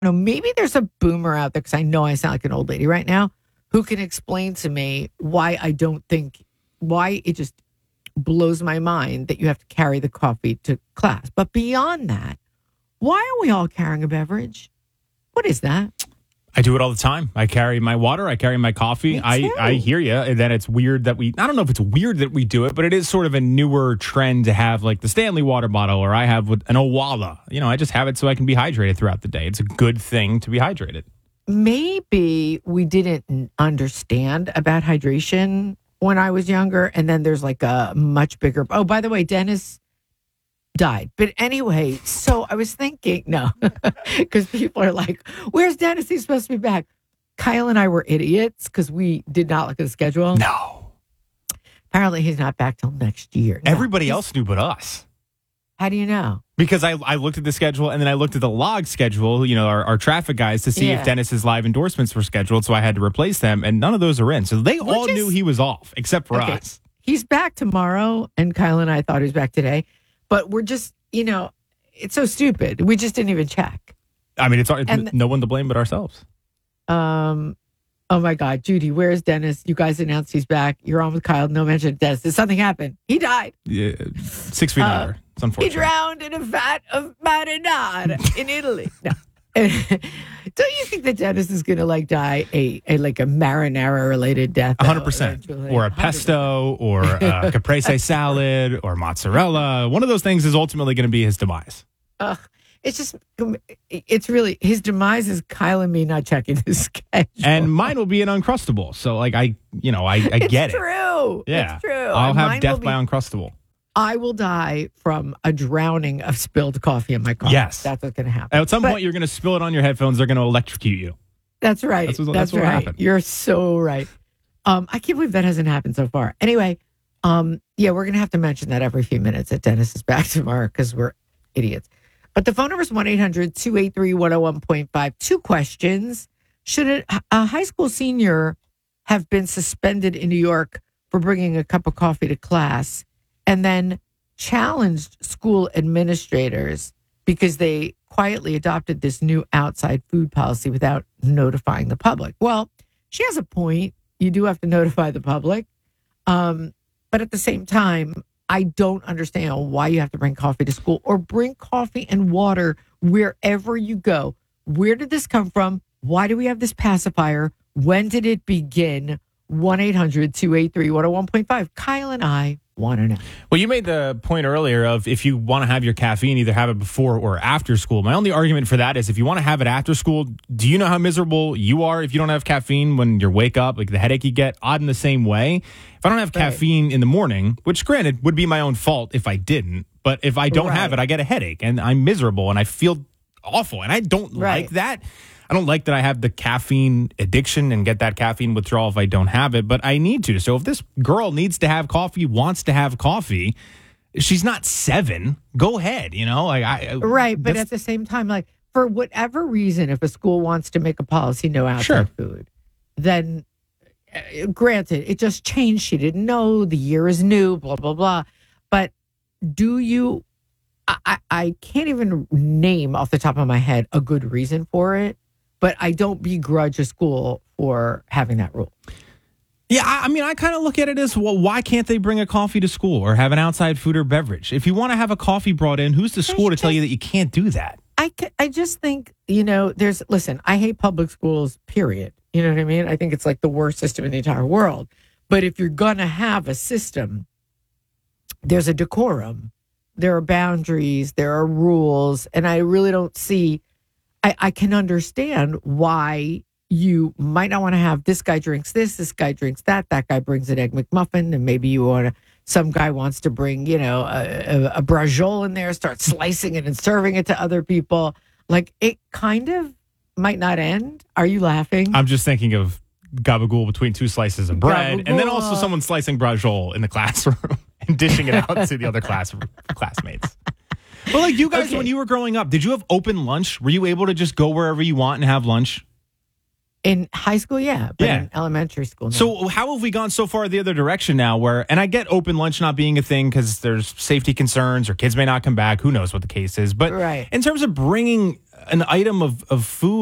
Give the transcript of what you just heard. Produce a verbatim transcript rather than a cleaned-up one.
know, maybe there's a boomer out there, because I know I sound like an old lady right now, who can explain to me why I don't think, why it just blows my mind that you have to carry the coffee to class. But beyond that, why are we all carrying a beverage? What is that? I do it all the time. I carry my water. I carry my coffee. I, I hear you. And then it's weird that we, I don't know if it's weird that we do it, but it is sort of a newer trend to have like the Stanley water bottle, or I have with an Owala. You know, I just have it so I can be hydrated throughout the day. It's a good thing to be hydrated. Maybe we didn't understand about hydration when I was younger. And then there's like a much bigger, oh, by the way, Dennis died. But anyway, so I was thinking, no, because people are like, where's Dennis? He's supposed to be back. Kyle and I were idiots because we did not look at the schedule. No. Apparently he's not back till next year. No, Everybody else knew but us. How do you know? Because I, I looked at the schedule, and then I looked at the log schedule, you know, our, our traffic guys, to see Yeah. if Dennis's live endorsements were scheduled. So I had to replace them, and none of those are in. So they We're all just- knew he was off, except for Okay. us. He's back tomorrow, and Kyle and I thought he was back today. But we're just, you know, it's so stupid. We just didn't even check. I mean, it's, it's And- no one to blame but ourselves. Um, oh my God, Judy, where's Dennis? You guys announced he's back. You're on with Kyle. No mention of Dennis. Did something happen? He died. Yeah, six feet Uh, under. It's He unfortunate. drowned in a vat of marinade in Italy. No. Don't you think that Dennis is going to like die a, a like a marinara related death? one hundred percent. eventually? Or a one hundred percent. pesto, or a caprese salad, or mozzarella. One of those things is ultimately going to be his demise. Ugh. It's just, it's really, his demise is Kyle and me not checking his schedule. And mine will be an Uncrustable. So, like, I, you know, I, I get it's it. true. Yeah. It's true. I'll And have mine death will be- by Uncrustable. I will die from a drowning of spilled coffee in my car. Yes. That's what's going to happen. At some But- point, you're going to spill it on your headphones. They're going to electrocute you. That's right. That's That's, what- that's what will right. happen. You're so right. Um, I can't believe that hasn't happened so far. Anyway, um, yeah, we're going to have to mention that every few minutes that Dennis is back tomorrow because we're idiots. But the phone number is one eight hundred two eight three one oh one point five. Two questions. Should a, a high school senior have been suspended in New York for bringing a cup of coffee to class and then challenged school administrators because they quietly adopted this new outside food policy without notifying the public? Well, she has a point. You do have to notify the public. Um, but at the same time, I don't understand why you have to bring coffee to school or bring coffee and water wherever you go. Where did this come from? Why do we have this pacifier? When did it begin? one eight hundred two eight three one oh one point five. Kyle and I want to know. Well, you made the point earlier of if you want to have your caffeine, either have it before or after school. My only argument for that is if you want to have it after school, do you know how miserable you are if you don't have caffeine when you wake up, like the headache you get? Odd in the same way. If I don't have Right. caffeine in the morning, which granted would be my own fault if I didn't, but if I don't have Right. it, I get a headache and I'm miserable and I feel awful. And I don't Right. like that. I don't like that I have the caffeine addiction and get that caffeine withdrawal if I don't have it, but I need to. So if this girl needs to have coffee, wants to have coffee, she's not seven. Go ahead, you know. Like I Right, but that's- at the same time, like for whatever reason, if a school wants to make a policy no outside Sure. food, then uh, granted, it just changed. She didn't know the year is new, blah blah blah. But do you? I, I I can't even name off the top of my head a good reason for it. But I don't begrudge a school for having that rule. Yeah, I, I mean, I kind of look at it as, well, why can't they bring a coffee to school or have an outside food or beverage? If you want to have a coffee brought in, who's the school to tell you that you can't do that? I, ca- I just think, you know, there's, listen, I hate public schools, period. You know what I mean? I think it's like the worst system in the entire world. But if you're going to have a system, there's a decorum, there are boundaries, there are rules. And I really don't see, I, I can understand why you might not want to have this guy drinks this, this guy drinks that, that guy brings an egg McMuffin, and maybe you want to, some guy wants to bring, you know, a, a, a brajol in there, start slicing it and serving it to other people. Like it kind of might not end. Are you laughing? I'm just thinking of gabagool between two slices of bread, and then also Gabagool. someone slicing brajol in the classroom and dishing it out to the other class classmates. Well, like you guys, Okay. when you were growing up, did you have open lunch? Were you able to just go wherever you want and have lunch? In high school, yeah, but Yeah. in elementary school, no. So how have we gone so far the other direction now where, and I get open lunch not being a thing because there's safety concerns or kids may not come back. Who knows what the case is. But Right. in terms of bringing an item of, of food